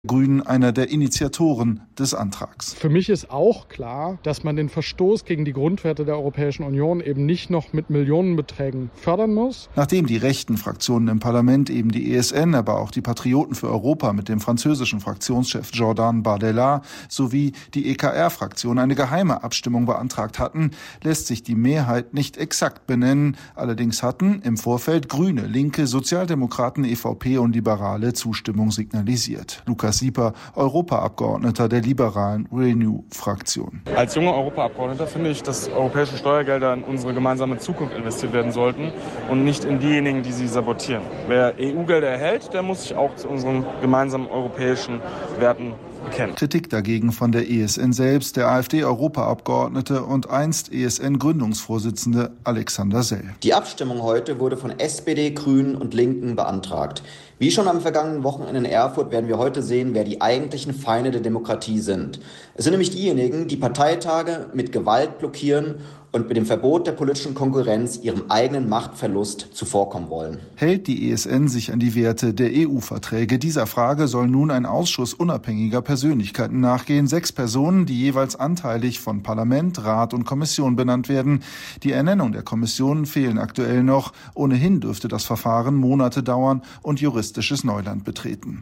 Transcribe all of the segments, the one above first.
Grünen einer der Initiatoren des Antrags. Für mich ist auch klar, dass man den Verstoß gegen die Grundwerte der Europäischen Union eben nicht noch mit Millionenbeträgen fördern muss. Nachdem die rechten Fraktionen im Parlament, eben die ESN, aber auch die Patrioten für Europa mit dem französischen Fraktionschef Jordan Bardella sowie die EKR-Fraktion eine geheime Abstimmung beantragt hatten, lässt sich die Mehrheit nicht exakt benennen. Allerdings hatten im Vorfeld Grüne, Linke, Sozialdemokraten, EVP und Liberale Zustimmung signalisiert. Lukas Sieper, Europaabgeordneter der liberalen Renew-Fraktion. Als junger Europaabgeordneter finde ich, dass europäische Steuergelder in unsere gemeinsame Zukunft investiert werden sollten und nicht in diejenigen, die sie sabotieren. Wer EU-Gelder erhält, der muss sich auch zu unseren gemeinsamen europäischen Werten bekennen. Kritik dagegen von der ESN selbst, der AfD-Europaabgeordnete und einst ESN-Gründungsvorsitzende Alexander Sell. Die Abstimmung heute wurde von SPD, Grünen und Linken beantragt. Wie schon am vergangenen Wochenende in Erfurt werden wir heute sehen, wer die eigentlichen Feinde der Demokratie sind. Es sind nämlich diejenigen, die Parteitage mit Gewalt blockieren und mit dem Verbot der politischen Konkurrenz ihrem eigenen Machtverlust zuvorkommen wollen. Hält die ESN sich an die Werte der EU-Verträge? Dieser Frage soll nun ein Ausschuss unabhängiger Persönlichkeiten nachgehen. 6 Personen, die jeweils anteilig von Parlament, Rat und Kommission benannt werden. Die Ernennung der Kommissionen fehlen aktuell noch. Ohnehin dürfte das Verfahren Monate dauern und juristisches Neuland betreten.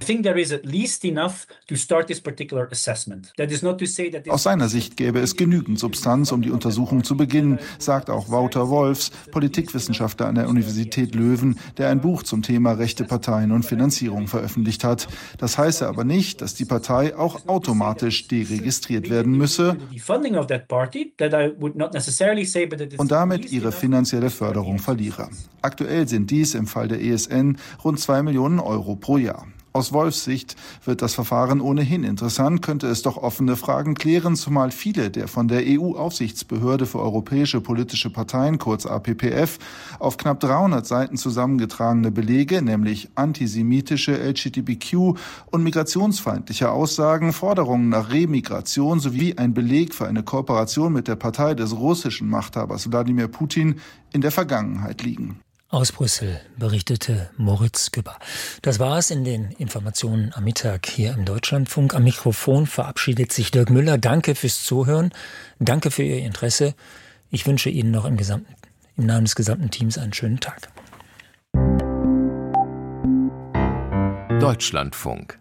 Aus seiner Sicht gäbe es genügend Substanz, um die Untersuchung zu beginnen, sagt auch Wouter Wolfs, Politikwissenschaftler an der Universität Löwen, der ein Buch zum Thema rechte Parteien und Finanzierung veröffentlicht hat. Das heiße aber nicht, dass die Partei auch automatisch deregistriert werden müsse und damit ihre finanzielle Förderung verliere. Aktuell sind dies im Fall der ESN rund 2 Millionen Euro pro Jahr. Aus Wolfs Sicht wird das Verfahren ohnehin interessant, könnte es doch offene Fragen klären, zumal viele der von der EU-Aufsichtsbehörde für europäische politische Parteien, kurz APPF, auf knapp 300 Seiten zusammengetragene Belege, nämlich antisemitische, LGBTQ- und migrationsfeindliche Aussagen, Forderungen nach Remigration sowie ein Beleg für eine Kooperation mit der Partei des russischen Machthabers Wladimir Putin in der Vergangenheit liegen. Aus Brüssel berichtete Moritz Gübber. Das war es in den Informationen am Mittag hier im Deutschlandfunk. Am Mikrofon verabschiedet sich Dirk Müller. Danke fürs Zuhören. Danke für Ihr Interesse. Ich wünsche Ihnen noch im Namen des gesamten Teams einen schönen Tag. Deutschlandfunk.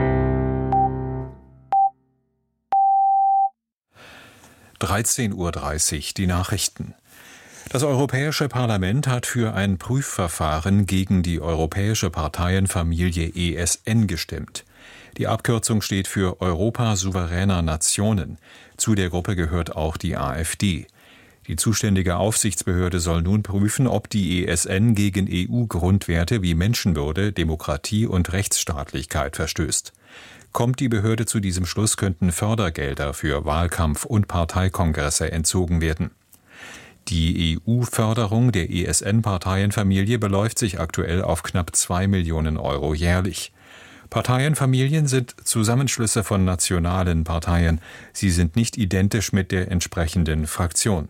(13:30 Uhr) die Nachrichten. Das Europäische Parlament hat für ein Prüfverfahren gegen die europäische Parteienfamilie ESN gestimmt. Die Abkürzung steht für Europa souveräner Nationen. Zu der Gruppe gehört auch die AfD. Die zuständige Aufsichtsbehörde soll nun prüfen, ob die ESN gegen EU-Grundwerte wie Menschenwürde, Demokratie und Rechtsstaatlichkeit verstößt. Kommt die Behörde zu diesem Schluss, könnten Fördergelder für Wahlkampf- und Parteikongresse entzogen werden. Die EU-Förderung der ESN-Parteienfamilie beläuft sich aktuell auf knapp 2 Millionen Euro jährlich. Parteienfamilien sind Zusammenschlüsse von nationalen Parteien. Sie sind nicht identisch mit der entsprechenden Fraktion.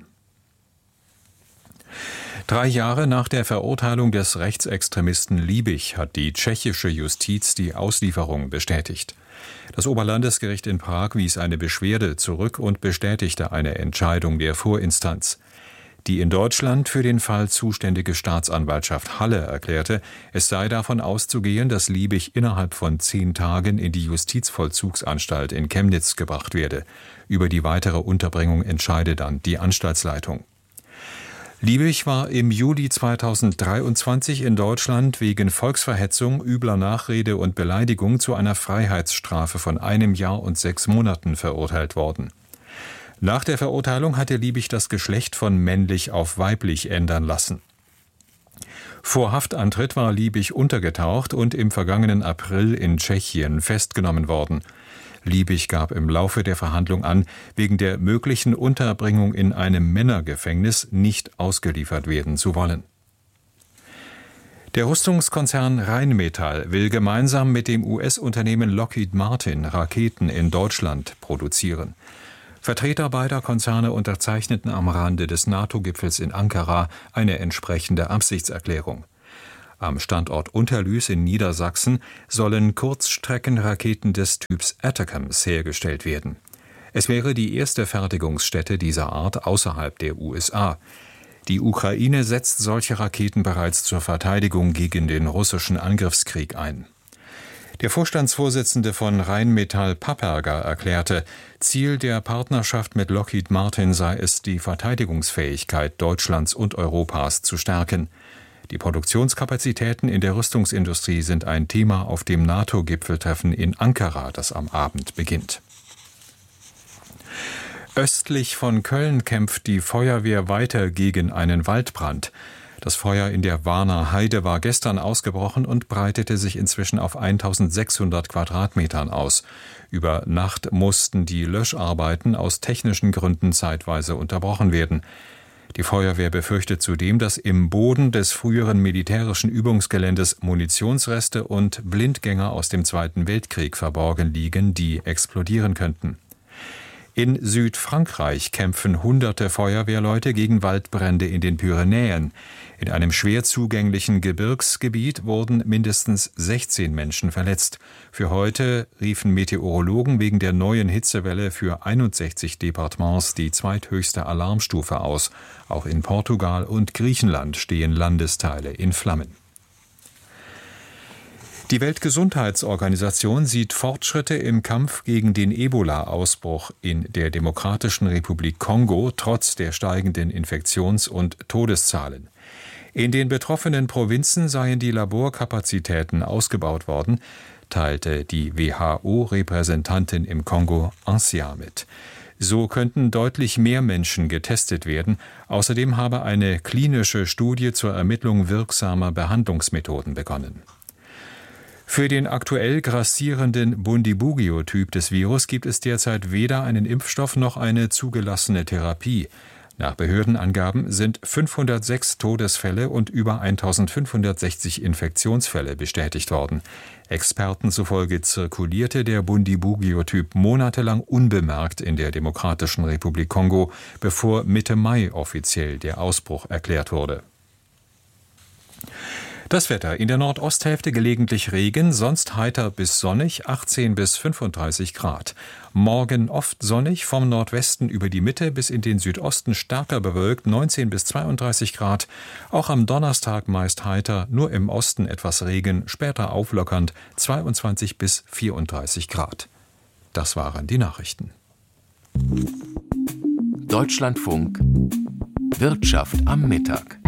3 Jahre nach der Verurteilung des Rechtsextremisten Liebig hat die tschechische Justiz die Auslieferung bestätigt. Das Oberlandesgericht in Prag wies eine Beschwerde zurück und bestätigte eine Entscheidung der Vorinstanz. Die in Deutschland für den Fall zuständige Staatsanwaltschaft Halle erklärte, es sei davon auszugehen, dass Liebig innerhalb von 10 Tagen in die Justizvollzugsanstalt in Chemnitz gebracht werde. Über die weitere Unterbringung entscheide dann die Anstaltsleitung. Liebig war im Juli 2023 in Deutschland wegen Volksverhetzung, übler Nachrede und Beleidigung zu einer Freiheitsstrafe von 1 Jahr und 6 Monaten verurteilt worden. Nach der Verurteilung hatte Liebig das Geschlecht von männlich auf weiblich ändern lassen. Vor Haftantritt war Liebig untergetaucht und im vergangenen April in Tschechien festgenommen worden. Liebig gab im Laufe der Verhandlung an, wegen der möglichen Unterbringung in einem Männergefängnis nicht ausgeliefert werden zu wollen. Der Rüstungskonzern Rheinmetall will gemeinsam mit dem US-Unternehmen Lockheed Martin Raketen in Deutschland produzieren. Vertreter beider Konzerne unterzeichneten am Rande des NATO-Gipfels in Ankara eine entsprechende Absichtserklärung. Am Standort Unterlüß in Niedersachsen sollen Kurzstreckenraketen des Typs Atacms hergestellt werden. Es wäre die erste Fertigungsstätte dieser Art außerhalb der USA. Die Ukraine setzt solche Raketen bereits zur Verteidigung gegen den russischen Angriffskrieg ein. Der Vorstandsvorsitzende von Rheinmetall Papperger erklärte, Ziel der Partnerschaft mit Lockheed Martin sei es, die Verteidigungsfähigkeit Deutschlands und Europas zu stärken. Die Produktionskapazitäten in der Rüstungsindustrie sind ein Thema auf dem NATO-Gipfeltreffen in Ankara, das am Abend beginnt. Östlich von Köln kämpft die Feuerwehr weiter gegen einen Waldbrand. Das Feuer in der Warner Heide war gestern ausgebrochen und breitete sich inzwischen auf 1600 Quadratmetern aus. Über Nacht mussten die Löscharbeiten aus technischen Gründen zeitweise unterbrochen werden. Die Feuerwehr befürchtet zudem, dass im Boden des früheren militärischen Übungsgeländes Munitionsreste und Blindgänger aus dem Zweiten Weltkrieg verborgen liegen, die explodieren könnten. In Südfrankreich kämpfen hunderte Feuerwehrleute gegen Waldbrände in den Pyrenäen. In einem schwer zugänglichen Gebirgsgebiet wurden mindestens 16 Menschen verletzt. Für heute riefen Meteorologen wegen der neuen Hitzewelle für 61 Departements die zweithöchste Alarmstufe aus. Auch in Portugal und Griechenland stehen Landesteile in Flammen. Die Weltgesundheitsorganisation sieht Fortschritte im Kampf gegen den Ebola-Ausbruch in der Demokratischen Republik Kongo trotz der steigenden Infektions- und Todeszahlen. In den betroffenen Provinzen seien die Laborkapazitäten ausgebaut worden, teilte die WHO-Repräsentantin im Kongo Ancia mit. So könnten deutlich mehr Menschen getestet werden. Außerdem habe eine klinische Studie zur Ermittlung wirksamer Behandlungsmethoden begonnen. Für den aktuell grassierenden Bundibugyo-Typ des Virus gibt es derzeit weder einen Impfstoff noch eine zugelassene Therapie. Nach Behördenangaben sind 506 Todesfälle und über 1560 Infektionsfälle bestätigt worden. Experten zufolge zirkulierte der Bundibugyo-Typ monatelang unbemerkt in der Demokratischen Republik Kongo, bevor Mitte Mai offiziell der Ausbruch erklärt wurde. Das Wetter: in der Nordosthälfte gelegentlich Regen, sonst heiter bis sonnig, 18 bis 35 Grad. Morgen oft sonnig, vom Nordwesten über die Mitte bis in den Südosten stärker bewölkt, 19 bis 32 Grad. Auch am Donnerstag meist heiter, nur im Osten etwas Regen, später auflockernd, 22 bis 34 Grad. Das waren die Nachrichten. Deutschlandfunk Wirtschaft am Mittag.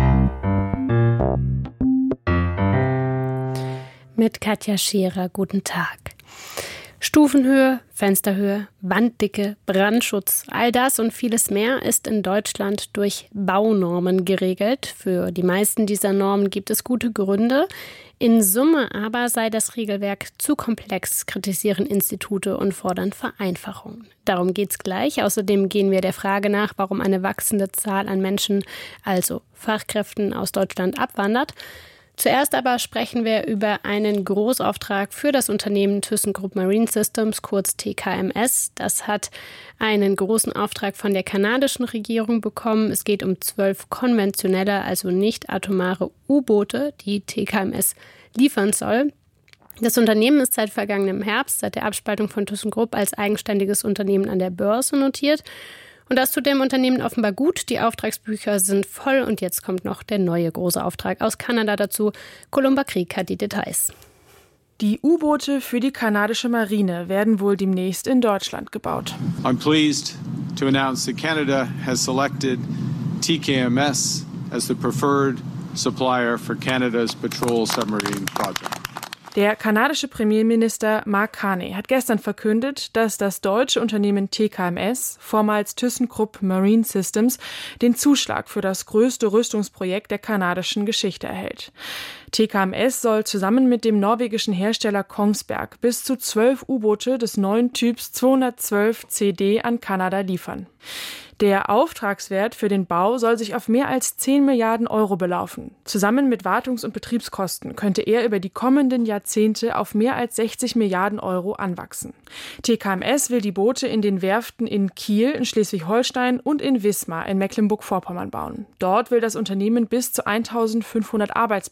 Mit Katja Scherer, guten Tag. Stufenhöhe, Fensterhöhe, Wanddicke, Brandschutz, all das und vieles mehr ist in Deutschland durch Baunormen geregelt. Für die meisten dieser Normen gibt es gute Gründe. In Summe aber sei das Regelwerk zu komplex, kritisieren Institute und fordern Vereinfachungen. Darum geht's gleich. Außerdem gehen wir der Frage nach, warum eine wachsende Zahl an Menschen, also Fachkräften aus Deutschland, abwandert. Zuerst aber sprechen wir über einen Großauftrag für das Unternehmen ThyssenKrupp Marine Systems, kurz TKMS. Das hat einen großen Auftrag von der kanadischen Regierung bekommen. Es geht um 12 konventionelle, also nicht atomare U-Boote, die TKMS liefern soll. Das Unternehmen ist seit vergangenem Herbst, seit der Abspaltung von ThyssenKrupp, als eigenständiges Unternehmen an der Börse notiert. Und das tut dem Unternehmen offenbar gut. Die Auftragsbücher sind voll und jetzt kommt noch der neue große Auftrag aus Kanada dazu. Columba Krieg hat die Details. Die U-Boote für die kanadische Marine werden wohl demnächst in Deutschland gebaut. I'm pleased to announce that Canada has selected TKMS as the preferred supplier for Canada's patrol submarine project. Der kanadische Premierminister Mark Carney hat gestern verkündet, dass das deutsche Unternehmen TKMS, vormals ThyssenKrupp Marine Systems, den Zuschlag für das größte Rüstungsprojekt der kanadischen Geschichte erhält. TKMS soll zusammen mit dem norwegischen Hersteller Kongsberg bis zu 12 U-Boote des neuen Typs 212 CD an Kanada liefern. Der Auftragswert für den Bau soll sich auf mehr als 10 Milliarden Euro belaufen. Zusammen mit Wartungs- und Betriebskosten könnte er über die kommenden Jahrzehnte auf mehr als 60 Milliarden Euro anwachsen. TKMS will die Boote in den Werften in Kiel in Schleswig-Holstein und in Wismar in Mecklenburg-Vorpommern bauen. Dort will das Unternehmen bis zu 1500 Arbeitsplätze schaffen.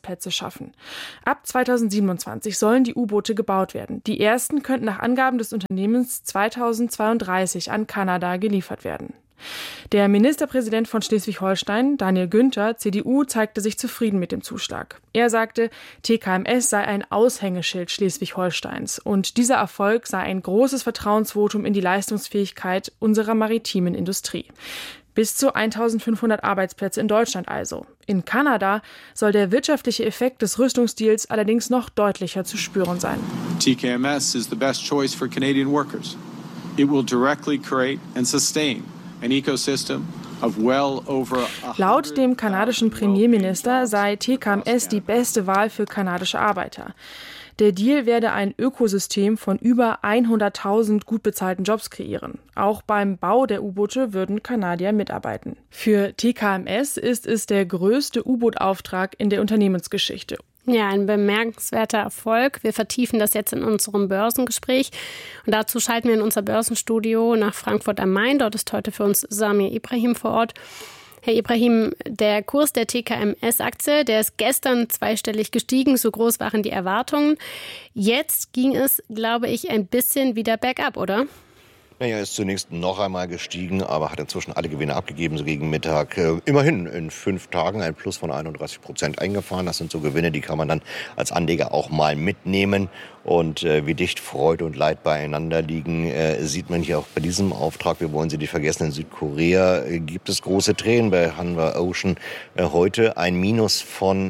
schaffen. Ab 2027 sollen die U-Boote gebaut werden. Die ersten könnten nach Angaben des Unternehmens 2032 an Kanada geliefert werden. Der Ministerpräsident von Schleswig-Holstein, Daniel Günther, CDU, zeigte sich zufrieden mit dem Zuschlag. Er sagte, TKMS sei ein Aushängeschild Schleswig-Holsteins und dieser Erfolg sei ein großes Vertrauensvotum in die Leistungsfähigkeit unserer maritimen Industrie. Bis zu 1.500 Arbeitsplätze in Deutschland also. In Kanada soll der wirtschaftliche Effekt des Rüstungsdeals allerdings noch deutlicher zu spüren sein. TKMS is the best choice for Canadian workers. It will directly create and sustain an ecosystem of well over Laut dem kanadischen Premierminister sei TKMS die beste Wahl für kanadische Arbeiter. Der Deal werde ein Ökosystem von über 100.000 gut bezahlten Jobs kreieren. Auch beim Bau der U-Boote würden Kanadier mitarbeiten. Für TKMS ist es der größte U-Boot-Auftrag in der Unternehmensgeschichte. Ja, ein bemerkenswerter Erfolg. Wir vertiefen das jetzt in unserem Börsengespräch. Und dazu schalten wir in unser Börsenstudio nach Frankfurt am Main. Dort ist heute für uns Samir Ibrahim vor Ort. Herr Ibrahim, der Kurs der TKMS-Aktie, der ist gestern zweistellig gestiegen. So groß waren die Erwartungen. Jetzt ging es, glaube ich, ein bisschen wieder bergab, oder? Er ist zunächst noch einmal gestiegen, aber hat inzwischen alle Gewinne abgegeben, so gegen Mittag. Immerhin in 5 Tagen ein Plus von 31% eingefahren. Das sind so Gewinne, die kann man dann als Anleger auch mal mitnehmen. Und wie dicht Freude und Leid beieinander liegen, sieht man hier auch bei diesem Auftrag. Wir wollen Sie nicht vergessen, in Südkorea gibt es große Tränen bei Hanwha Ocean. Heute ein Minus von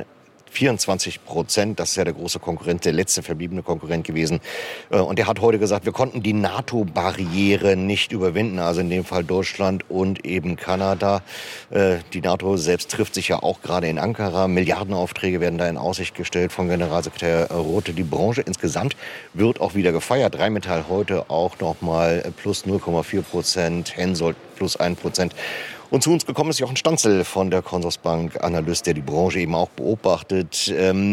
24%, das ist ja der große Konkurrent, der letzte verbliebene Konkurrent gewesen. Und er hat heute gesagt, wir konnten die NATO-Barriere nicht überwinden, also in dem Fall Deutschland und eben Kanada. Die NATO selbst trifft sich ja auch gerade in Ankara. Milliardenaufträge werden da in Aussicht gestellt von Generalsekretär Rothe. Die Branche insgesamt wird auch wieder gefeiert. Rheinmetall heute auch nochmal plus 0,4%, Hensoldt plus 1%. Und zu uns gekommen ist Jochen Stanzel von der Consorsbank, Analyst, der die Branche eben auch beobachtet.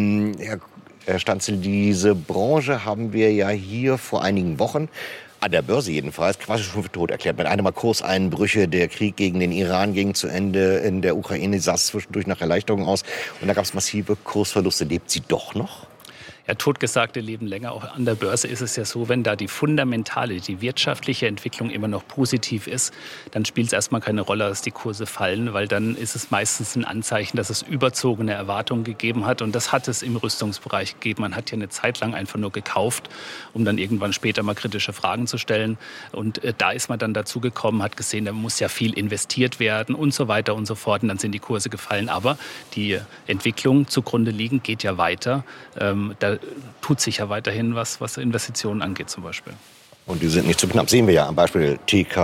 Herr Stanzel, diese Branche haben wir ja hier vor einigen Wochen an der Börse jedenfalls quasi schon für tot erklärt. Mit einem Kurseinbrüche, der Krieg gegen den Iran ging zu Ende, in der Ukraine sah es zwischendurch nach Erleichterung aus. Und da gab es massive Kursverluste. Lebt sie doch noch? Ja, Totgesagte leben länger. Auch an der Börse ist es ja so, wenn da die fundamentale, die wirtschaftliche Entwicklung immer noch positiv ist, dann spielt es erstmal keine Rolle, dass die Kurse fallen, weil dann ist es meistens ein Anzeichen, dass es überzogene Erwartungen gegeben hat. Und das hat es im Rüstungsbereich gegeben. Man hat ja eine Zeit lang einfach nur gekauft, um dann irgendwann später mal kritische Fragen zu stellen. Und da ist man dann dazu gekommen, hat gesehen, da muss ja viel investiert werden und so weiter und so fort. Und dann sind die Kurse gefallen. Aber die Entwicklung zugrunde liegend geht ja weiter. Da tut sich ja weiterhin was Investitionen angeht zum Beispiel. Und die sind nicht zu knapp. Sehen wir ja am Beispiel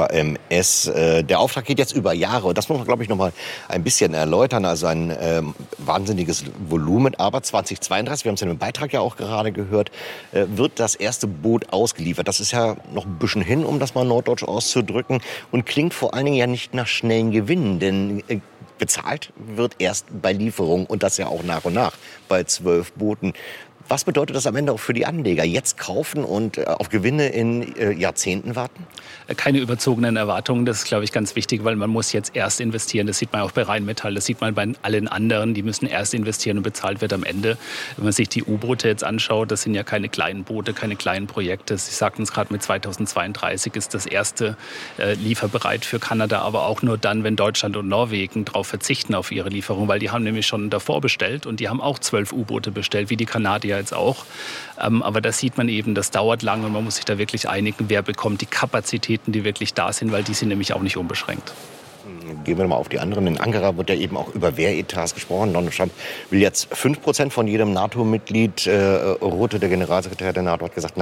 TKMS. Der Auftrag geht jetzt über Jahre. Und das muss man, glaube ich, noch mal ein bisschen erläutern. Also ein wahnsinniges Volumen. Aber 2032, wir haben es in dem Beitrag ja auch gerade gehört, wird das erste Boot ausgeliefert. Das ist ja noch ein bisschen hin, um das mal norddeutsch auszudrücken. Und klingt vor allen Dingen ja nicht nach schnellen Gewinnen. Denn bezahlt wird erst bei Lieferung. Und das ja auch nach und nach bei 12 Booten. Was bedeutet das am Ende auch für die Anleger? Jetzt kaufen und auf Gewinne in Jahrzehnten warten? Keine überzogenen Erwartungen, das ist, glaube ich, ganz wichtig, weil man muss jetzt erst investieren. Das sieht man auch bei Rheinmetall, das sieht man bei allen anderen. Die müssen erst investieren und bezahlt wird am Ende. Wenn man sich die U-Boote jetzt anschaut, das sind ja keine kleinen Boote, keine kleinen Projekte. Sie sagten es gerade, mit 2032 ist das erste lieferbereit für Kanada, aber auch nur dann, wenn Deutschland und Norwegen darauf verzichten auf ihre Lieferung, weil die haben nämlich schon davor bestellt und die haben auch 12 U-Boote bestellt, wie die Kanadier jetzt auch. Aber da sieht man eben, das dauert lange und man muss sich da wirklich einigen, wer bekommt die Kapazitäten, die wirklich da sind, weil die sind nämlich auch nicht unbeschränkt. Gehen wir mal auf die anderen. In Ankara wird ja eben auch über Wehretats gesprochen. Donald Trump will jetzt 5% von jedem NATO-Mitglied. Rothe, der Generalsekretär der NATO, hat gesagt,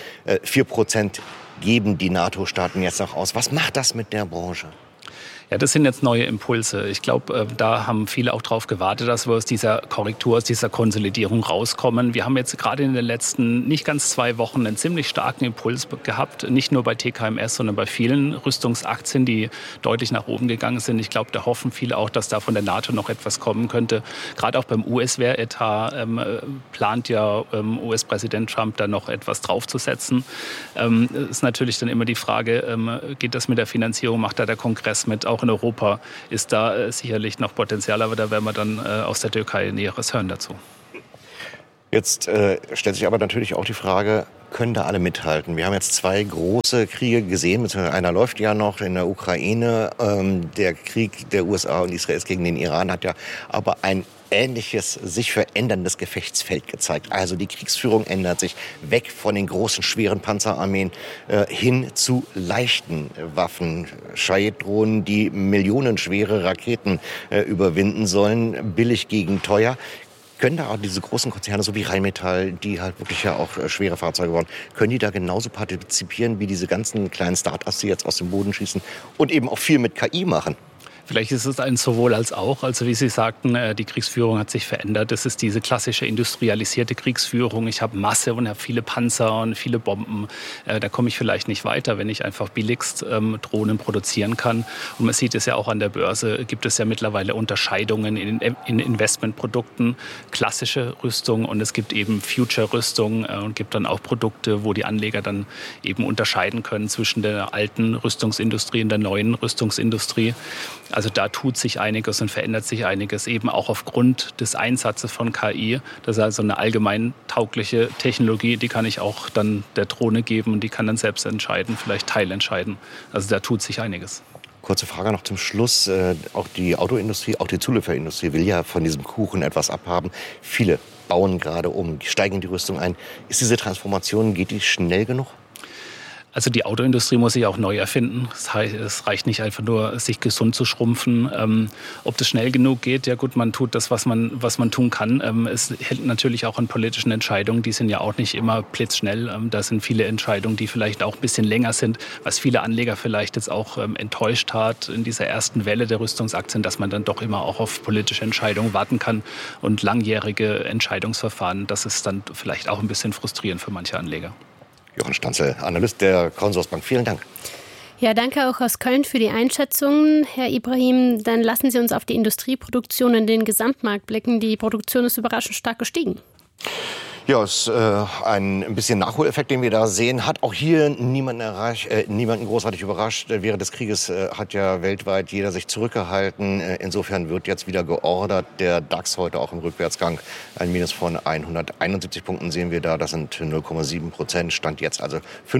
4% geben die NATO-Staaten jetzt noch aus. Was macht das mit der Branche? Ja, das sind jetzt neue Impulse. Ich glaube, da haben viele auch drauf gewartet, dass wir aus dieser Korrektur, aus dieser Konsolidierung rauskommen. Wir haben jetzt gerade in den letzten nicht ganz 2 Wochen einen ziemlich starken Impuls gehabt. Nicht nur bei TKMS, sondern bei vielen Rüstungsaktien, die deutlich nach oben gegangen sind. Ich glaube, da hoffen viele auch, dass da von der NATO noch etwas kommen könnte. Gerade auch beim US-Wehretat plant ja US-Präsident Trump da noch etwas draufzusetzen. Ist natürlich dann immer die Frage, geht das mit der Finanzierung, macht da der Kongress mit? Auch in Europa ist da sicherlich noch Potenzial, aber da werden wir dann aus der Türkei Näheres hören dazu. Jetzt stellt sich aber natürlich auch die Frage, können da alle mithalten? Wir haben jetzt 2 große Kriege gesehen, beziehungsweise einer läuft ja noch in der Ukraine. Der Krieg der USA und Israels gegen den Iran hat ja aber ein ähnliches, sich veränderndes Gefechtsfeld gezeigt. Also die Kriegsführung ändert sich weg von den großen, schweren Panzerarmeen hin zu leichten Waffen. Shahed-Drohnen, die millionenschwere Raketen überwinden sollen, billig gegen teuer. Können da auch diese großen Konzerne, so wie Rheinmetall, die halt wirklich ja auch schwere Fahrzeuge bauen, können die da genauso partizipieren wie diese ganzen kleinen Start-ups, die jetzt aus dem Boden schießen und eben auch viel mit KI machen? Vielleicht ist es ein sowohl als auch. Also wie Sie sagten, die Kriegsführung hat sich verändert. Es ist diese klassische industrialisierte Kriegsführung. Ich habe Masse und habe viele Panzer und viele Bomben. Da komme ich vielleicht nicht weiter, wenn ich einfach billigst Drohnen produzieren kann. Und man sieht es ja auch an der Börse, gibt es ja mittlerweile Unterscheidungen in Investmentprodukten, klassische Rüstung und es gibt eben Future-Rüstung und gibt dann auch Produkte, wo die Anleger dann eben unterscheiden können zwischen der alten Rüstungsindustrie und der neuen Rüstungsindustrie. Also da tut sich einiges und verändert sich einiges, eben auch aufgrund des Einsatzes von KI. Das ist also eine allgemein taugliche Technologie, die kann ich auch dann der Drohne geben und die kann dann selbst entscheiden, vielleicht teilentscheiden. Also da tut sich einiges. Kurze Frage noch zum Schluss. Auch die Autoindustrie, auch die Zulieferindustrie will ja von diesem Kuchen etwas abhaben. Viele bauen gerade um, steigen in die Rüstung ein. Ist diese Transformation, geht die schnell genug? Also die Autoindustrie muss sich auch neu erfinden. Das heißt, es reicht nicht einfach nur, sich gesund zu schrumpfen. Ob das schnell genug geht, ja gut, man tut das, was man tun kann. Es hängt natürlich auch an politischen Entscheidungen. Die sind ja auch nicht immer blitzschnell. Da sind viele Entscheidungen, die vielleicht auch ein bisschen länger sind, was viele Anleger vielleicht jetzt auch enttäuscht hat in dieser ersten Welle der Rüstungsaktien, dass man dann doch immer auch auf politische Entscheidungen warten kann und langjährige Entscheidungsverfahren. Das ist dann vielleicht auch ein bisschen frustrierend für manche Anleger. Jochen Stanzel, Analyst der Consorsbank. Vielen Dank. Ja, danke auch aus Köln für die Einschätzungen, Herr Ibrahim. Dann lassen Sie uns auf die Industrieproduktion in den Gesamtmarkt blicken. Die Produktion ist überraschend stark gestiegen. Ja, es ist ein bisschen Nachholeffekt, den wir da sehen. Hat auch hier niemanden großartig überrascht. Während des Krieges hat ja weltweit jeder sich zurückgehalten. Insofern wird jetzt wieder geordert. Der DAX heute auch im Rückwärtsgang. Ein Minus von 171 Punkten sehen wir da. Das sind 0,7%. Stand jetzt also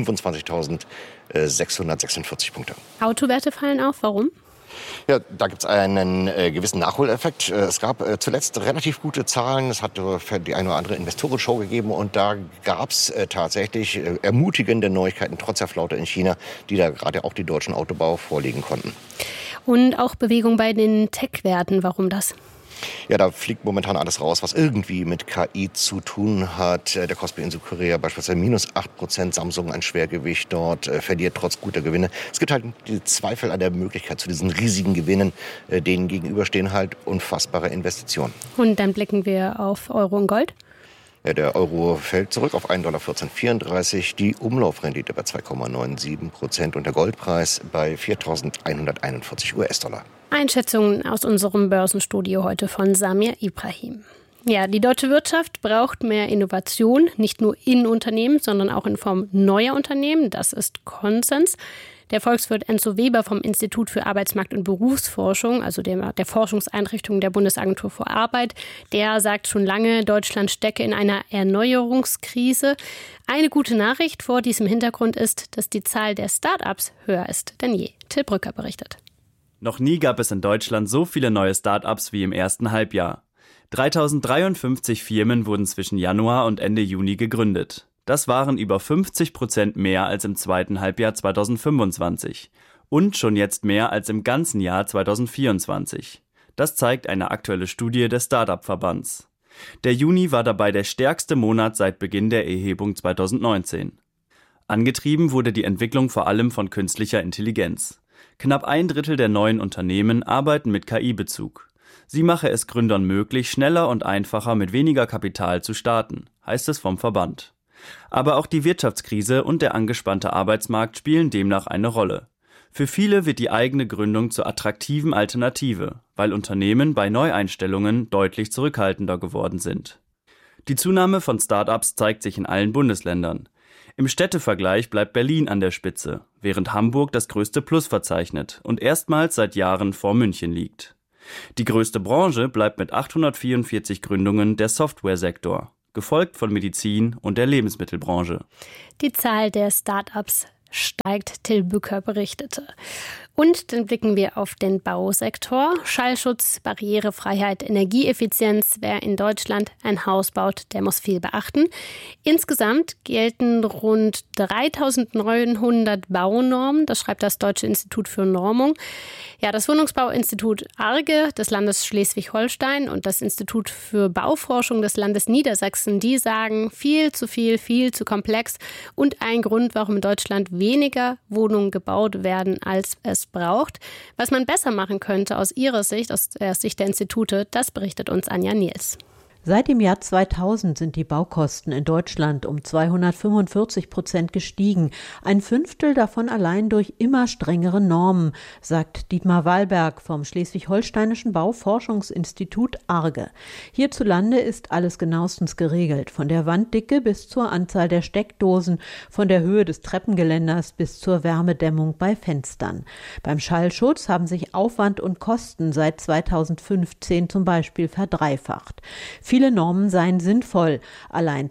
25.646 Punkte. Autowerte fallen auf. Warum? Ja, da gibt es einen gewissen Nachholeffekt. Es gab zuletzt relativ gute Zahlen. Es hat die eine oder andere Investorenshow gegeben und da gab es tatsächlich ermutigende Neuigkeiten trotz der Flaute in China, die da gerade auch die deutschen Autobauer vorlegen konnten. Und auch Bewegung bei den Tech-Werten. Warum das? Ja, da fliegt momentan alles raus, was irgendwie mit KI zu tun hat. Der Kospi in Südkorea beispielsweise minus 8%, Samsung ein Schwergewicht dort, verliert trotz guter Gewinne. Es gibt halt die Zweifel an der Möglichkeit zu diesen riesigen Gewinnen, denen gegenüberstehen halt unfassbare Investitionen. Und dann blicken wir auf Euro und Gold. Ja, der Euro fällt zurück auf $1,1434, die Umlaufrendite bei 2,97% und der Goldpreis bei 4.141 US-Dollar. Einschätzungen aus unserem Börsenstudio heute von Samir Ibrahim. Ja, die deutsche Wirtschaft braucht mehr Innovation, nicht nur in Unternehmen, sondern auch in Form neuer Unternehmen. Das ist Konsens. Der Volkswirt Enzo Weber vom Institut für Arbeitsmarkt- und Berufsforschung, also der Forschungseinrichtung der Bundesagentur für Arbeit, der sagt schon lange, Deutschland stecke in einer Erneuerungskrise. Eine gute Nachricht vor diesem Hintergrund ist, dass die Zahl der Start-ups höher ist denn je. Till Brücker berichtet. Noch nie gab es in Deutschland so viele neue Start-ups wie im ersten Halbjahr. 3053 Firmen wurden zwischen Januar und Ende Juni gegründet. Das waren über 50% mehr als im zweiten Halbjahr 2025 und schon jetzt mehr als im ganzen Jahr 2024. Das zeigt eine aktuelle Studie des Start-up-Verbands. Der Juni war dabei der stärkste Monat seit Beginn der Erhebung 2019. Angetrieben wurde die Entwicklung vor allem von künstlicher Intelligenz. Knapp 1/3 der neuen Unternehmen arbeiten mit KI-Bezug. Sie mache es Gründern möglich, schneller und einfacher mit weniger Kapital zu starten, heißt es vom Verband. Aber auch die Wirtschaftskrise und der angespannte Arbeitsmarkt spielen demnach eine Rolle. Für viele wird die eigene Gründung zur attraktiven Alternative, weil Unternehmen bei Neueinstellungen deutlich zurückhaltender geworden sind. Die Zunahme von Start-ups zeigt sich in allen Bundesländern. Im Städtevergleich bleibt Berlin an der Spitze, während Hamburg das größte Plus verzeichnet und erstmals seit Jahren vor München liegt. Die größte Branche bleibt mit 844 Gründungen der Softwaresektor. gefolgt von Medizin und der Lebensmittelbranche. Die Zahl der Start-ups steigt, Till Bücker berichtete. Und dann blicken wir auf den Bausektor. Schallschutz, Barrierefreiheit, Energieeffizienz. Wer in Deutschland ein Haus baut, der muss viel beachten. Insgesamt gelten rund 3.900 Baunormen. Das schreibt das Deutsche Institut für Normung. Ja, das Wohnungsbauinstitut ARGE des Landes Schleswig-Holstein und das Institut für Bauforschung des Landes Niedersachsen, die sagen, viel zu viel, viel zu komplex und ein Grund, warum in Deutschland weniger Wohnungen gebaut werden, als es braucht. Was man besser machen könnte aus ihrer Sicht, aus der Sicht der Institute, das berichtet uns Anja Niels. Seit dem Jahr 2000 sind die Baukosten in Deutschland um 245% gestiegen. Ein Fünftel davon allein durch immer strengere Normen, sagt Dietmar Wahlberg vom Schleswig-Holsteinischen Bauforschungsinstitut ARGE. Hierzulande ist alles genauestens geregelt, von der Wanddicke bis zur Anzahl der Steckdosen, von der Höhe des Treppengeländers bis zur Wärmedämmung bei Fenstern. Beim Schallschutz haben sich Aufwand und Kosten seit 2015 zum Beispiel verdreifacht. Viele Normen seien sinnvoll, allein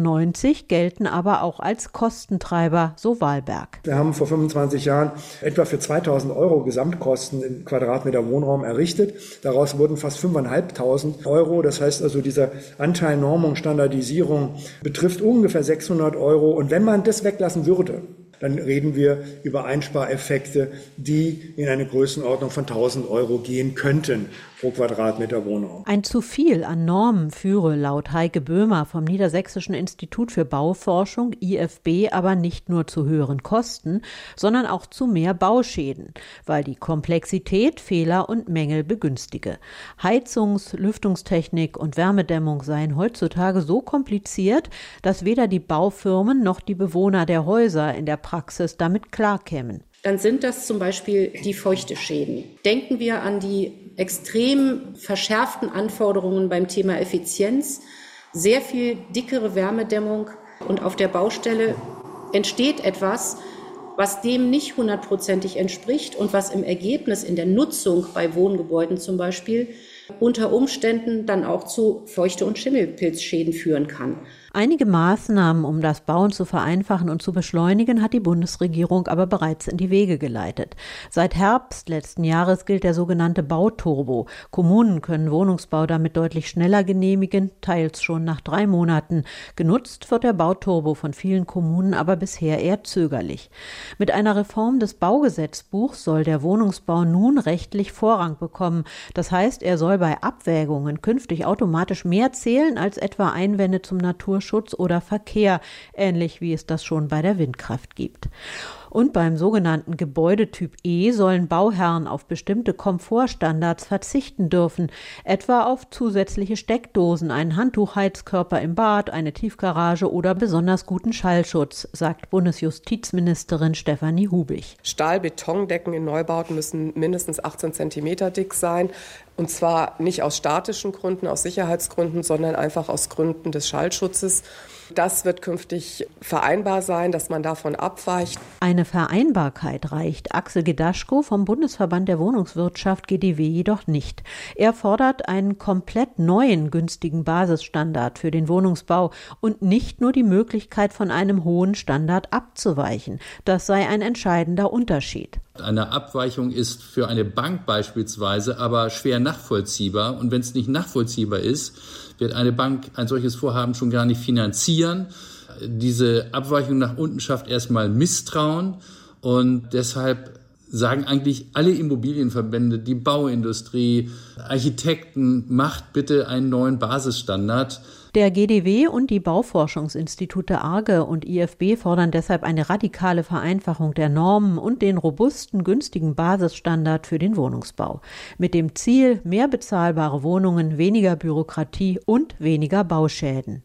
92 gelten aber auch als Kostentreiber, so Wahlberg. Wir haben vor 25 Jahren etwa für 2.000 € Gesamtkosten im Quadratmeter Wohnraum errichtet. Daraus wurden fast 5.500 €. Das heißt also, dieser Anteil Normung, Standardisierung betrifft ungefähr 600 €. Und wenn man das weglassen würde, dann reden wir über Einspareffekte, die in eine Größenordnung von 1.000 € gehen könnten pro Quadratmeter Wohnraum. Ein zu viel an Normen führe laut Heike Böhmer vom Niedersächsischen Institut für Bauforschung, IFB, aber nicht nur zu höheren Kosten, sondern auch zu mehr Bauschäden, weil die Komplexität Fehler und Mängel begünstige. Heizungs-, Lüftungstechnik und Wärmedämmung seien heutzutage so kompliziert, dass weder die Baufirmen noch die Bewohner der Häuser in der Praxis damit klarkämen. Dann sind das zum Beispiel die Feuchteschäden. Denken wir an die extrem verschärften Anforderungen beim Thema Effizienz, sehr viel dickere Wärmedämmung und auf der Baustelle entsteht etwas, was dem nicht 100%ig entspricht und was im Ergebnis in der Nutzung bei Wohngebäuden zum Beispiel unter Umständen dann auch zu Feuchte- und Schimmelpilzschäden führen kann. Einige Maßnahmen, um das Bauen zu vereinfachen und zu beschleunigen, hat die Bundesregierung aber bereits in die Wege geleitet. Seit Herbst letzten Jahres gilt der sogenannte Bauturbo. Kommunen können Wohnungsbau damit deutlich schneller genehmigen, teils schon nach 3 Monaten. Genutzt wird der Bauturbo von vielen Kommunen aber bisher eher zögerlich. Mit einer Reform des Baugesetzbuchs soll der Wohnungsbau nun rechtlich Vorrang bekommen. Das heißt, er soll bei Abwägungen künftig automatisch mehr zählen als etwa Einwände zum Naturschutz oder Verkehr, ähnlich wie es das schon bei der Windkraft gibt. Und beim sogenannten Gebäudetyp E sollen Bauherren auf bestimmte Komfortstandards verzichten dürfen, etwa auf zusätzliche Steckdosen, einen Handtuchheizkörper im Bad, eine Tiefgarage oder besonders guten Schallschutz, sagt Bundesjustizministerin Stefanie Hubig. Stahl-Betondecken in Neubauten müssen mindestens 18 cm dick sein. Und zwar nicht aus statischen Gründen, aus Sicherheitsgründen, sondern einfach aus Gründen des Schallschutzes. Das wird künftig vereinbar sein, dass man davon abweicht. Eine Vereinbarkeit reicht Axel Gedaschko vom Bundesverband der Wohnungswirtschaft GDW jedoch nicht. Er fordert einen komplett neuen günstigen Basisstandard für den Wohnungsbau und nicht nur die Möglichkeit, von einem hohen Standard abzuweichen. Das sei ein entscheidender Unterschied. Eine Abweichung ist für eine Bank beispielsweise aber schwer nachvollziehbar. Und wenn es nicht nachvollziehbar ist, wird eine Bank ein solches Vorhaben schon gar nicht finanzieren. Diese Abweichung nach unten schafft erstmal Misstrauen. Und deshalb sagen eigentlich alle Immobilienverbände, die Bauindustrie, Architekten, macht bitte einen neuen Basisstandard. Der GDW und die Bauforschungsinstitute ARGE und IFB fordern deshalb eine radikale Vereinfachung der Normen und den robusten, günstigen Basisstandard für den Wohnungsbau. Mit dem Ziel, mehr bezahlbare Wohnungen, weniger Bürokratie und weniger Bauschäden.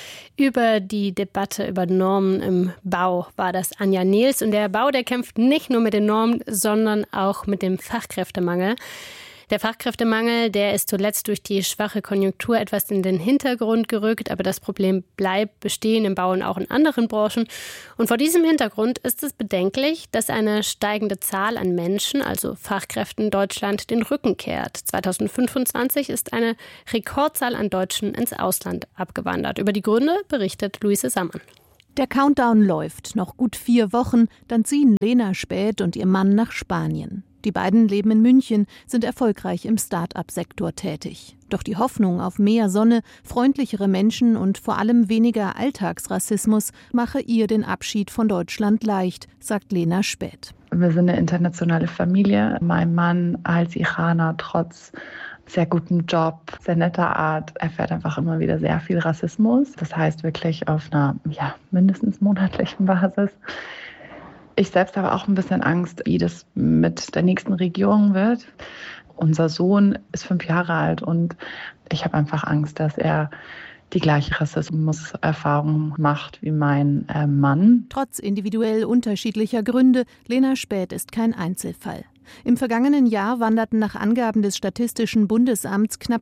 Über die Debatte über Normen im Bau war das Anja Niels. Und der Bau, der kämpft nicht nur mit den Normen, sondern auch mit dem Fachkräftemangel. Der Fachkräftemangel, der ist zuletzt durch die schwache Konjunktur etwas in den Hintergrund gerückt, aber das Problem bleibt bestehen im Bau und auch in anderen Branchen. Und vor diesem Hintergrund ist es bedenklich, dass eine steigende Zahl an Menschen, also Fachkräften in Deutschland, den Rücken kehrt. 2025 ist eine Rekordzahl an Deutschen ins Ausland abgewandert. Über die Gründe berichtet Luise Sammann. Der Countdown läuft. Noch gut 4 Wochen, dann ziehen Lena Späth und ihr Mann nach Spanien. Die beiden leben in München, sind erfolgreich im Start-up-Sektor tätig. Doch die Hoffnung auf mehr Sonne, freundlichere Menschen und vor allem weniger Alltagsrassismus mache ihr den Abschied von Deutschland leicht, sagt Lena Späth. Wir sind eine internationale Familie. Mein Mann als Iraner, trotz sehr guten Job, sehr netter Art, erfährt einfach immer wieder sehr viel Rassismus. Das heißt wirklich auf einer mindestens monatlichen Basis. Ich selbst habe auch ein bisschen Angst, wie das mit der nächsten Regierung wird. Unser Sohn ist 5 Jahre alt und ich habe einfach Angst, dass er die gleiche Rassismuserfahrung macht wie mein Mann. Trotz individuell unterschiedlicher Gründe, Lena Späth ist kein Einzelfall. Im vergangenen Jahr wanderten nach Angaben des Statistischen Bundesamts knapp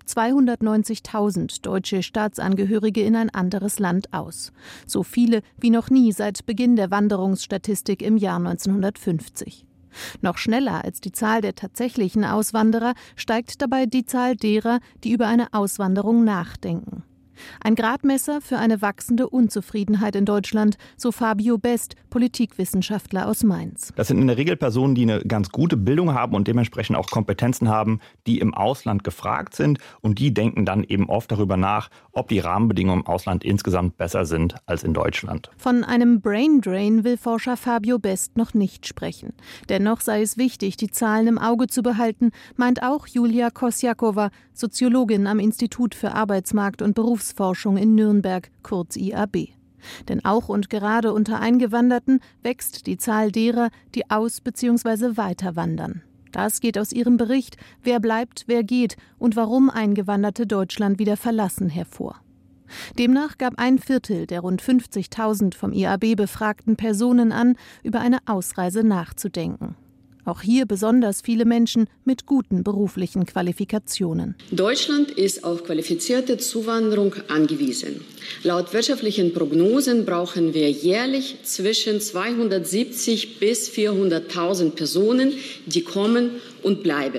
290.000 deutsche Staatsangehörige in ein anderes Land aus. So viele wie noch nie seit Beginn der Wanderungsstatistik im Jahr 1950. Noch schneller als die Zahl der tatsächlichen Auswanderer steigt dabei die Zahl derer, die über eine Auswanderung nachdenken. Ein Gradmesser für eine wachsende Unzufriedenheit in Deutschland, so Fabio Best, Politikwissenschaftler aus Mainz. Das sind in der Regel Personen, die eine ganz gute Bildung haben und dementsprechend auch Kompetenzen haben, die im Ausland gefragt sind. Und die denken dann eben oft darüber nach, ob die Rahmenbedingungen im Ausland insgesamt besser sind als in Deutschland. Von einem Braindrain will Forscher Fabio Best noch nicht sprechen. Dennoch sei es wichtig, die Zahlen im Auge zu behalten, meint auch Julia Kosjakova, Soziologin am Institut für Arbeitsmarkt und Berufsforschung in Nürnberg, kurz IAB. Denn auch und gerade unter Eingewanderten wächst die Zahl derer, die aus- bzw. weiterwandern. Das geht aus ihrem Bericht »Wer bleibt, wer geht« und warum Eingewanderte Deutschland wieder verlassen hervor. Demnach gab 1/4 der rund 50.000 vom IAB befragten Personen an, über eine Ausreise nachzudenken. Auch hier besonders viele Menschen mit guten beruflichen Qualifikationen. Deutschland ist auf qualifizierte Zuwanderung angewiesen. Laut wirtschaftlichen Prognosen brauchen wir jährlich zwischen 270 bis 400.000 Personen, die kommen und bleiben.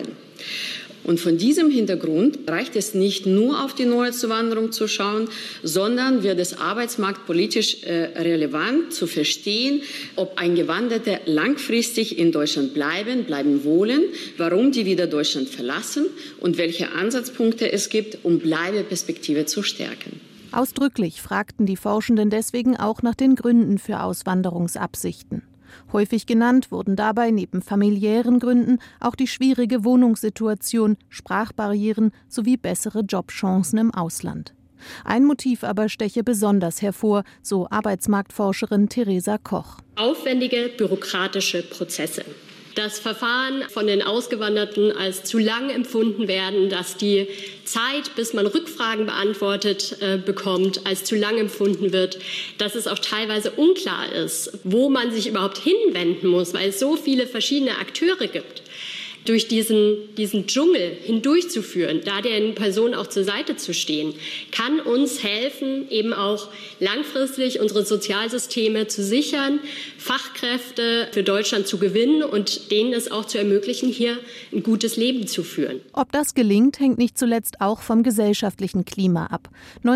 Und von diesem Hintergrund reicht es nicht nur auf die neue Zuwanderung zu schauen, sondern wird es arbeitsmarktpolitisch relevant zu verstehen, ob Eingewanderte langfristig in Deutschland bleiben wollen, warum die wieder Deutschland verlassen und welche Ansatzpunkte es gibt, um Bleibeperspektive zu stärken. Ausdrücklich fragten die Forschenden deswegen auch nach den Gründen für Auswanderungsabsichten. Häufig genannt wurden dabei neben familiären Gründen auch die schwierige Wohnungssituation, Sprachbarrieren sowie bessere Jobchancen im Ausland. Ein Motiv aber steche besonders hervor, so Arbeitsmarktforscherin Theresa Koch. Aufwendige bürokratische Prozesse. Dass Verfahren von den Ausgewanderten als zu lang empfunden werden, dass die Zeit, bis man Rückfragen beantwortet bekommt, als zu lang empfunden wird, dass es auch teilweise unklar ist, wo man sich überhaupt hinwenden muss, weil es so viele verschiedene Akteure gibt. Durch diesen Dschungel hindurchzuführen, da den Personen auch zur Seite zu stehen, kann uns helfen, eben auch langfristig unsere Sozialsysteme zu sichern, Fachkräfte für Deutschland zu gewinnen und denen es auch zu ermöglichen, hier ein gutes Leben zu führen. Ob das gelingt, hängt nicht zuletzt auch vom gesellschaftlichen Klima ab.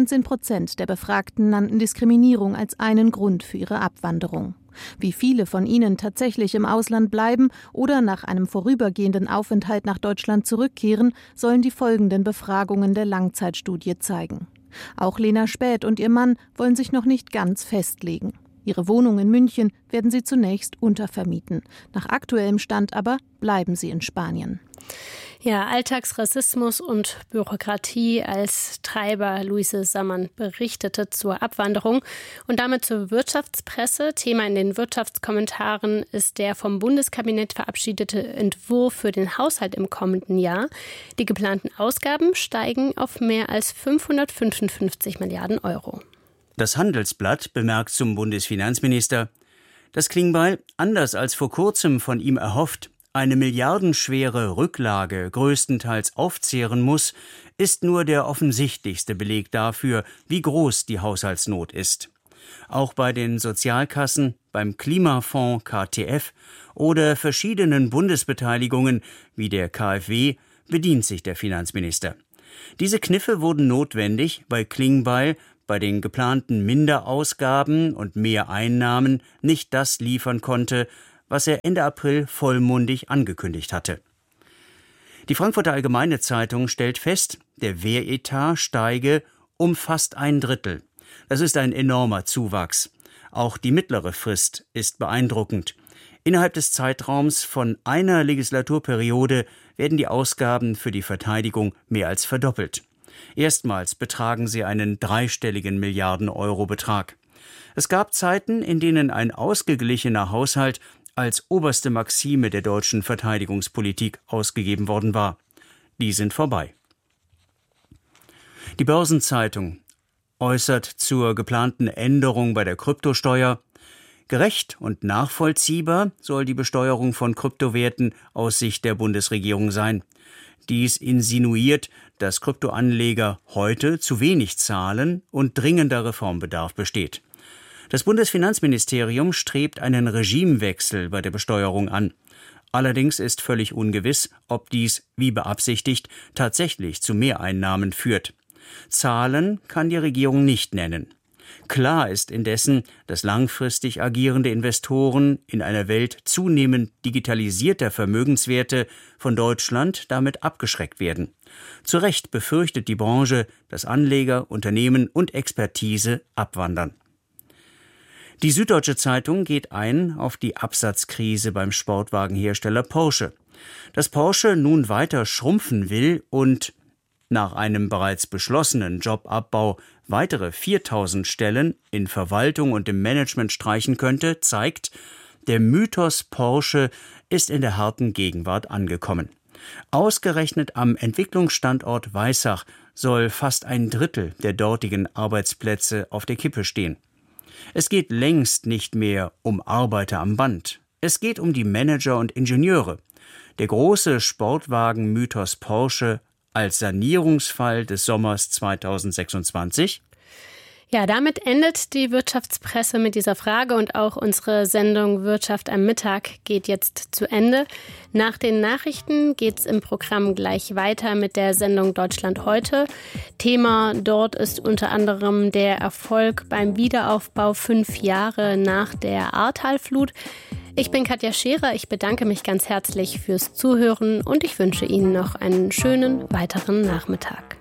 19% der Befragten nannten Diskriminierung als einen Grund für ihre Abwanderung. Wie viele von ihnen tatsächlich im Ausland bleiben oder nach einem vorübergehenden Aufenthalt nach Deutschland zurückkehren, sollen die folgenden Befragungen der Langzeitstudie zeigen. Auch Lena Späth und ihr Mann wollen sich noch nicht ganz festlegen. Ihre Wohnung in München werden sie zunächst untervermieten. Nach aktuellem Stand aber bleiben sie in Spanien. Ja, Alltagsrassismus und Bürokratie als Treiber. Luise Sammann berichtete zur Abwanderung und damit zur Wirtschaftspresse. Thema in den Wirtschaftskommentaren ist der vom Bundeskabinett verabschiedete Entwurf für den Haushalt im kommenden Jahr. Die geplanten Ausgaben steigen auf mehr als 555 Milliarden Euro. Das Handelsblatt bemerkt zum Bundesfinanzminister: Das Klingbeil, anders als vor kurzem von ihm erhofft, eine milliardenschwere Rücklage größtenteils aufzehren muss, ist nur der offensichtlichste Beleg dafür, wie groß die Haushaltsnot ist. Auch bei den Sozialkassen, beim Klimafonds KTF oder verschiedenen Bundesbeteiligungen wie der KfW bedient sich der Finanzminister. Diese Kniffe wurden notwendig, weil Klingbeil bei den geplanten Minderausgaben und Mehreinnahmen nicht das liefern konnte, was er Ende April vollmundig angekündigt hatte. Die Frankfurter Allgemeine Zeitung stellt fest, der Wehretat steige um fast 1/3. Das ist ein enormer Zuwachs. Auch die mittlere Frist ist beeindruckend. Innerhalb des Zeitraums von einer Legislaturperiode werden die Ausgaben für die Verteidigung mehr als verdoppelt. Erstmals betragen sie einen dreistelligen Milliarden-Euro-Betrag. Es gab Zeiten, in denen ein ausgeglichener Haushalt als oberste Maxime der deutschen Verteidigungspolitik ausgegeben worden war. Die sind vorbei. Die Börsenzeitung äußert zur geplanten Änderung bei der Kryptosteuer: Gerecht und nachvollziehbar soll die Besteuerung von Kryptowerten aus Sicht der Bundesregierung sein. Dies insinuiert, dass Kryptoanleger heute zu wenig zahlen und dringender Reformbedarf besteht. Das Bundesfinanzministerium strebt einen Regimewechsel bei der Besteuerung an. Allerdings ist völlig ungewiss, ob dies, wie beabsichtigt, tatsächlich zu Mehreinnahmen führt. Zahlen kann die Regierung nicht nennen. Klar ist indessen, dass langfristig agierende Investoren in einer Welt zunehmend digitalisierter Vermögenswerte von Deutschland damit abgeschreckt werden. Zu Recht befürchtet die Branche, dass Anleger, Unternehmen und Expertise abwandern. Die Süddeutsche Zeitung geht ein auf die Absatzkrise beim Sportwagenhersteller Porsche. Dass Porsche nun weiter schrumpfen will und nach einem bereits beschlossenen Jobabbau weitere 4.000 Stellen in Verwaltung und im Management streichen könnte, zeigt, der Mythos Porsche ist in der harten Gegenwart angekommen. Ausgerechnet am Entwicklungsstandort Weissach soll fast 1/3 der dortigen Arbeitsplätze auf der Kippe stehen. Es geht längst nicht mehr um Arbeiter am Band. Es geht um die Manager und Ingenieure. Der große Sportwagen-Mythos Porsche als Sanierungsfall des Sommers 2026? Ja, damit endet die Wirtschaftspresse mit dieser Frage und auch unsere Sendung Wirtschaft am Mittag geht jetzt zu Ende. Nach den Nachrichten geht's im Programm gleich weiter mit der Sendung Deutschland heute. Thema dort ist unter anderem der Erfolg beim Wiederaufbau 5 Jahre nach der Ahrtalflut. Ich bin Katja Scherer, ich bedanke mich ganz herzlich fürs Zuhören und ich wünsche Ihnen noch einen schönen weiteren Nachmittag.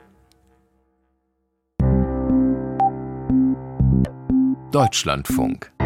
Deutschlandfunk.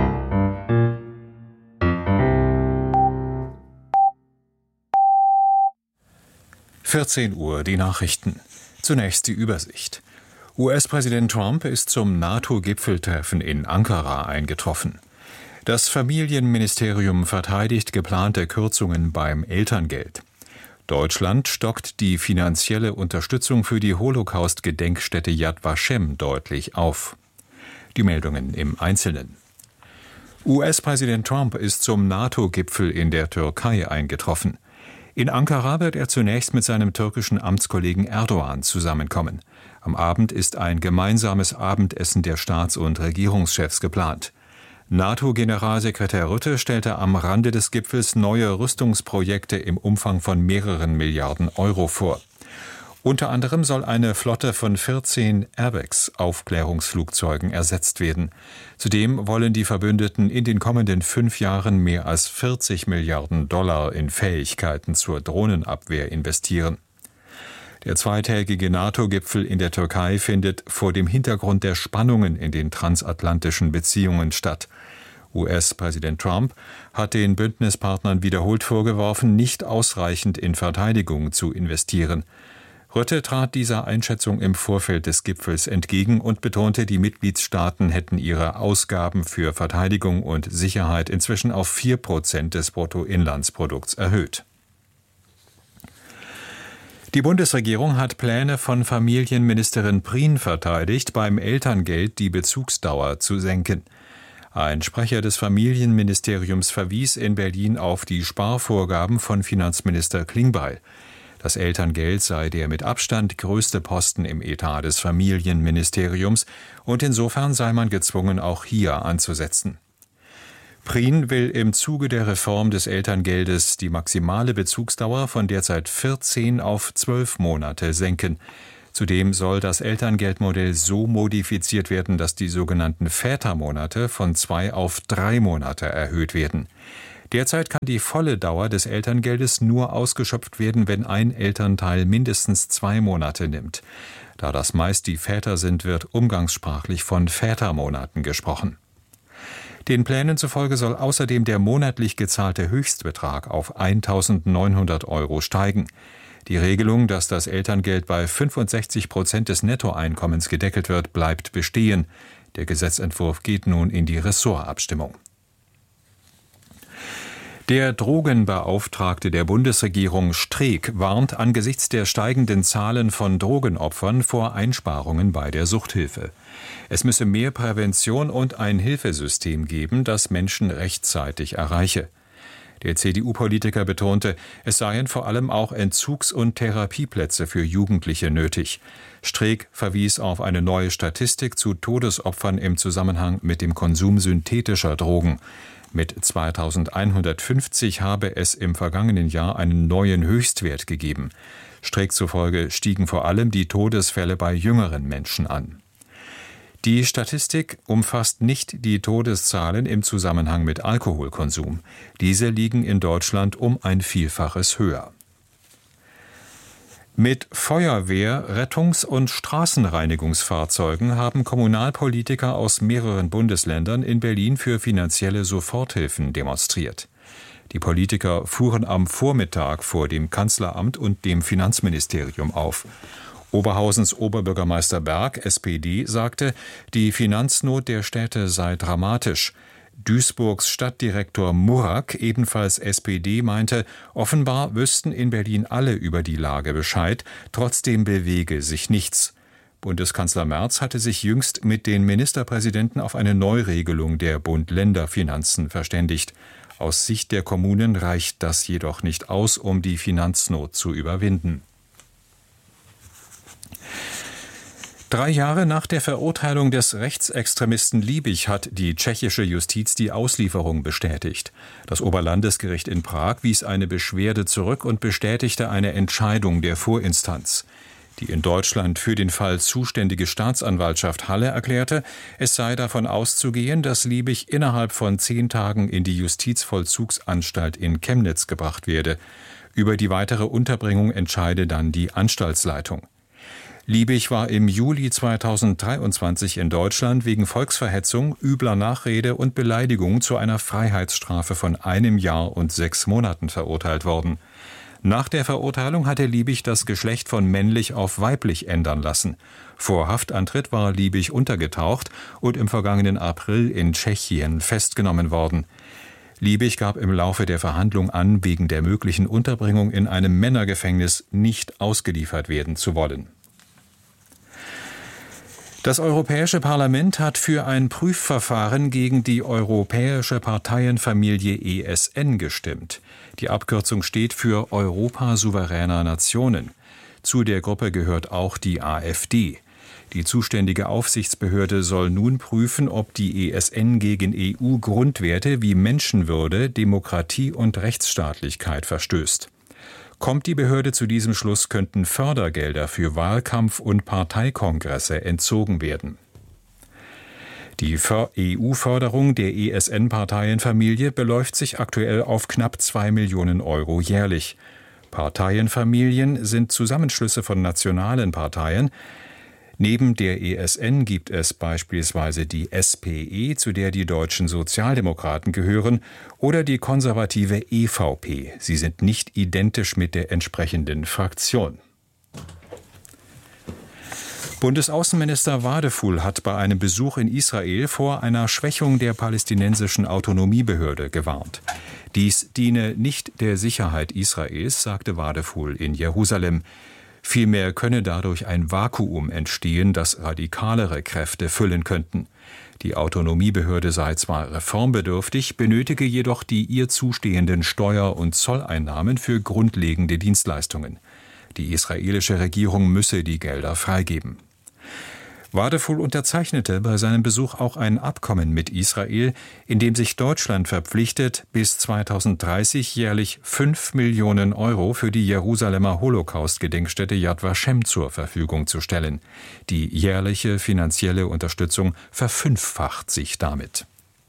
Uhr, die Nachrichten. Zunächst die Übersicht. US-Präsident Trump ist zum NATO-Gipfeltreffen in Ankara eingetroffen. Das Familienministerium verteidigt geplante Kürzungen beim Elterngeld. Deutschland stockt die finanzielle Unterstützung für die Holocaust-Gedenkstätte Yad Vashem deutlich auf. Die Meldungen im Einzelnen. US-Präsident Trump ist zum NATO-Gipfel in der Türkei eingetroffen. In Ankara wird er zunächst mit seinem türkischen Amtskollegen Erdogan zusammenkommen. Am Abend ist ein gemeinsames Abendessen der Staats- und Regierungschefs geplant. NATO-Generalsekretär Rutte stellte am Rande des Gipfels neue Rüstungsprojekte im Umfang von mehreren Milliarden Euro vor. Unter anderem soll eine Flotte von 14 Airbags-Aufklärungsflugzeugen ersetzt werden. Zudem wollen die Verbündeten in den kommenden 5 Jahren mehr als $40 Milliarden in Fähigkeiten zur Drohnenabwehr investieren. Der zweitägige NATO-Gipfel in der Türkei findet vor dem Hintergrund der Spannungen in den transatlantischen Beziehungen statt. US-Präsident Trump hat den Bündnispartnern wiederholt vorgeworfen, nicht ausreichend in Verteidigung zu investieren. Rutte trat dieser Einschätzung im Vorfeld des Gipfels entgegen und betonte, die Mitgliedstaaten hätten ihre Ausgaben für Verteidigung und Sicherheit inzwischen auf 4% des Bruttoinlandsprodukts erhöht. Die Bundesregierung hat Pläne von Familienministerin Prien verteidigt, beim Elterngeld die Bezugsdauer zu senken. Ein Sprecher des Familienministeriums verwies in Berlin auf die Sparvorgaben von Finanzminister Klingbeil. Das Elterngeld sei der mit Abstand größte Posten im Etat des Familienministeriums und insofern sei man gezwungen, auch hier anzusetzen. Prien will im Zuge der Reform des Elterngeldes die maximale Bezugsdauer von derzeit 14 auf 12 Monate senken. Zudem soll das Elterngeldmodell so modifiziert werden, dass die sogenannten Vätermonate von 2 auf 3 Monate erhöht werden. Derzeit kann die volle Dauer des Elterngeldes nur ausgeschöpft werden, wenn ein Elternteil mindestens 2 Monate nimmt. Da das meist die Väter sind, wird umgangssprachlich von Vätermonaten gesprochen. Den Plänen zufolge soll außerdem der monatlich gezahlte Höchstbetrag auf 1.900 € steigen. Die Regelung, dass das Elterngeld bei 65% des Nettoeinkommens gedeckelt wird, bleibt bestehen. Der Gesetzentwurf geht nun in die Ressortabstimmung. Der Drogenbeauftragte der Bundesregierung Streeck warnt angesichts der steigenden Zahlen von Drogenopfern vor Einsparungen bei der Suchthilfe. Es müsse mehr Prävention und ein Hilfesystem geben, das Menschen rechtzeitig erreiche. Der CDU-Politiker betonte, es seien vor allem auch Entzugs- und Therapieplätze für Jugendliche nötig. Streeck verwies auf eine neue Statistik zu Todesopfern im Zusammenhang mit dem Konsum synthetischer Drogen. Mit 2150 habe es im vergangenen Jahr einen neuen Höchstwert gegeben. Streeck zufolge stiegen vor allem die Todesfälle bei jüngeren Menschen an. Die Statistik umfasst nicht die Todeszahlen im Zusammenhang mit Alkoholkonsum. Diese liegen in Deutschland um ein Vielfaches höher. Mit Feuerwehr-, Rettungs- und Straßenreinigungsfahrzeugen haben Kommunalpolitiker aus mehreren Bundesländern in Berlin für finanzielle Soforthilfen demonstriert. Die Politiker fuhren am Vormittag vor dem Kanzleramt und dem Finanzministerium auf. Oberhausens Oberbürgermeister Berg, SPD, sagte, die Finanznot der Städte sei dramatisch. Duisburgs Stadtdirektor Murak, ebenfalls SPD, meinte, offenbar wüssten in Berlin alle über die Lage Bescheid, trotzdem bewege sich nichts. Bundeskanzler Merz hatte sich jüngst mit den Ministerpräsidenten auf eine Neuregelung der Bund-Länder-Finanzen verständigt. Aus Sicht der Kommunen reicht das jedoch nicht aus, um die Finanznot zu überwinden. 3 Jahre nach der Verurteilung des Rechtsextremisten Liebig hat die tschechische Justiz die Auslieferung bestätigt. Das Oberlandesgericht in Prag wies eine Beschwerde zurück und bestätigte eine Entscheidung der Vorinstanz. Die in Deutschland für den Fall zuständige Staatsanwaltschaft Halle erklärte, es sei davon auszugehen, dass Liebig innerhalb von 10 Tagen in die Justizvollzugsanstalt in Chemnitz gebracht werde. Über die weitere Unterbringung entscheide dann die Anstaltsleitung. Liebig war im Juli 2023 in Deutschland wegen Volksverhetzung, übler Nachrede und Beleidigung zu einer Freiheitsstrafe von 1 Jahr und 6 Monaten verurteilt worden. Nach der Verurteilung hatte Liebig das Geschlecht von männlich auf weiblich ändern lassen. Vor Haftantritt war Liebig untergetaucht und im vergangenen April in Tschechien festgenommen worden. Liebig gab im Laufe der Verhandlung an, wegen der möglichen Unterbringung in einem Männergefängnis nicht ausgeliefert werden zu wollen. Das Europäische Parlament hat für ein Prüfverfahren gegen die europäische Parteienfamilie ESN gestimmt. Die Abkürzung steht für Europa souveräner Nationen. Zu der Gruppe gehört auch die AfD. Die zuständige Aufsichtsbehörde soll nun prüfen, ob die ESN gegen EU-Grundwerte wie Menschenwürde, Demokratie und Rechtsstaatlichkeit verstößt. Kommt die Behörde zu diesem Schluss, könnten Fördergelder für Wahlkampf- und Parteikongresse entzogen werden. Die EU-Förderung der ESN-Parteienfamilie beläuft sich aktuell auf knapp 2 Millionen € jährlich. Parteienfamilien sind Zusammenschlüsse von nationalen Parteien. Neben der ESN gibt es beispielsweise die SPE, zu der die deutschen Sozialdemokraten gehören, oder die konservative EVP. Sie sind nicht identisch mit der entsprechenden Fraktion. Bundesaußenminister Wadephul hat bei einem Besuch in Israel vor einer Schwächung der palästinensischen Autonomiebehörde gewarnt. Dies diene nicht der Sicherheit Israels, sagte Wadephul in Jerusalem. Vielmehr könne dadurch ein Vakuum entstehen, das radikalere Kräfte füllen könnten. Die Autonomiebehörde sei zwar reformbedürftig, benötige jedoch die ihr zustehenden Steuer- und Zolleinnahmen für grundlegende Dienstleistungen. Die israelische Regierung müsse die Gelder freigeben. Wadefull unterzeichnete bei seinem Besuch auch ein Abkommen mit Israel, in dem sich Deutschland verpflichtet, bis 2030 jährlich 5 Millionen Euro für die Jerusalemer Holocaust-Gedenkstätte Yad Vashem zur Verfügung zu stellen. Die jährliche finanzielle Unterstützung verfünffacht sich damit.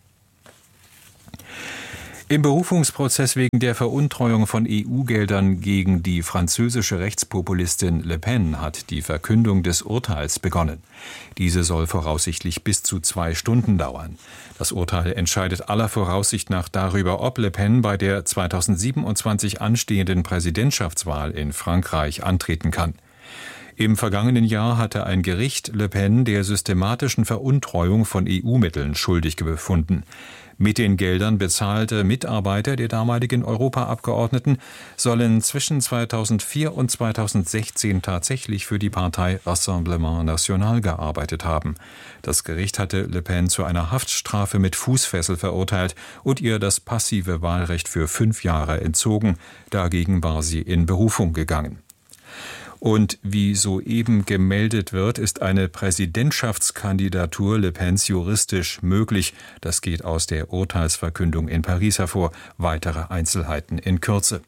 Im Berufungsprozess wegen der Veruntreuung von EU-Geldern gegen die französische Rechtspopulistin Le Pen hat die Verkündung des Urteils begonnen. Diese soll voraussichtlich bis zu 2 Stunden dauern. Das Urteil entscheidet aller Voraussicht nach darüber, ob Le Pen bei der 2027 anstehenden Präsidentschaftswahl in Frankreich antreten kann. Im vergangenen Jahr hatte ein Gericht Le Pen der systematischen Veruntreuung von EU-Mitteln schuldig befunden. Mit den Geldern bezahlte Mitarbeiter der damaligen Europaabgeordneten sollen zwischen 2004 und 2016 tatsächlich für die Partei Rassemblement National gearbeitet haben. Das Gericht hatte Le Pen zu einer Haftstrafe mit Fußfessel verurteilt und ihr das passive Wahlrecht für 5 Jahre entzogen. Dagegen war sie in Berufung gegangen. Und wie soeben gemeldet wird, ist eine Präsidentschaftskandidatur Le Pens juristisch möglich. Das geht aus der Urteilsverkündung in Paris hervor. Weitere Einzelheiten in Kürze.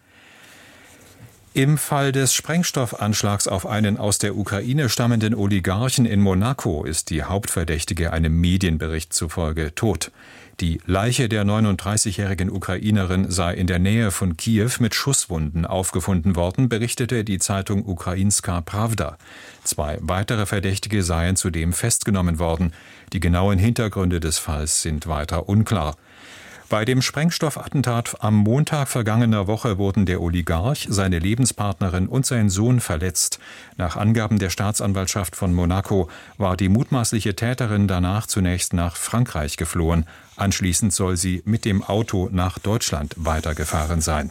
Im Fall des Sprengstoffanschlags auf einen aus der Ukraine stammenden Oligarchen in Monaco ist die Hauptverdächtige einem Medienbericht zufolge tot. Die Leiche der 39-jährigen Ukrainerin sei in der Nähe von Kiew mit Schusswunden aufgefunden worden, berichtete die Zeitung Ukrainska Pravda. 2 weitere Verdächtige seien zudem festgenommen worden. Die genauen Hintergründe des Falls sind weiter unklar. Bei dem Sprengstoffattentat am Montag vergangener Woche wurden der Oligarch, seine Lebenspartnerin und sein Sohn verletzt. Nach Angaben der Staatsanwaltschaft von Monaco war die mutmaßliche Täterin danach zunächst nach Frankreich geflohen. Anschließend soll sie mit dem Auto nach Deutschland weitergefahren sein.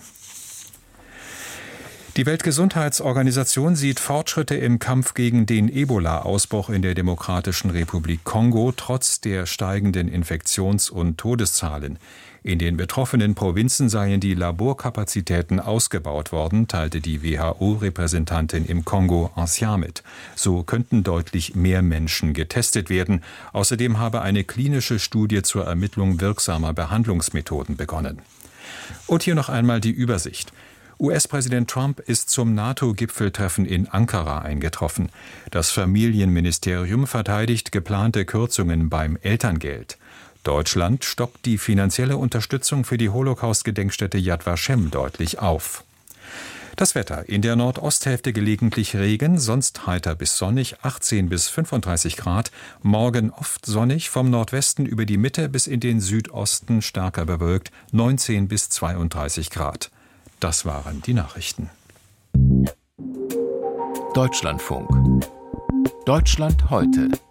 Die Weltgesundheitsorganisation sieht Fortschritte im Kampf gegen den Ebola-Ausbruch in der Demokratischen Republik Kongo trotz der steigenden Infektions- und Todeszahlen. In den betroffenen Provinzen seien die Laborkapazitäten ausgebaut worden, teilte die WHO-Repräsentantin im Kongo Ancien mit. So könnten deutlich mehr Menschen getestet werden. Außerdem habe eine klinische Studie zur Ermittlung wirksamer Behandlungsmethoden begonnen. Und hier noch einmal die Übersicht. US-Präsident Trump ist zum NATO-Gipfeltreffen in Ankara eingetroffen. Das Familienministerium verteidigt geplante Kürzungen beim Elterngeld. Deutschland stockt die finanzielle Unterstützung für die Holocaust-Gedenkstätte Yad Vashem deutlich auf. Das Wetter: in der Nordosthälfte gelegentlich Regen, sonst heiter bis sonnig, 18 bis 35 Grad. Morgen oft sonnig, vom Nordwesten über die Mitte bis in den Südosten stärker bewölkt, 19 bis 32 Grad. Das waren die Nachrichten. Deutschlandfunk. Deutschland heute.